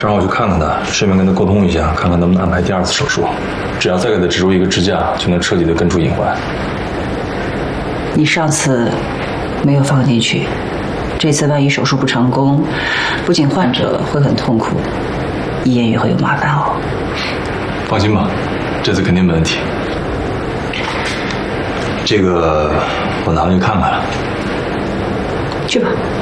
正好我去看看他，顺便跟他沟通一下，看看能不能安排第2次手术。只要再给他植入一个支架，就能彻底的根除隐患。 你上次没有放进去，这次万一手术不成功，不仅患者会很痛苦，医院也会有麻烦哦。 放心吧，这次肯定没问题。这个我拿回去看看。 去吧。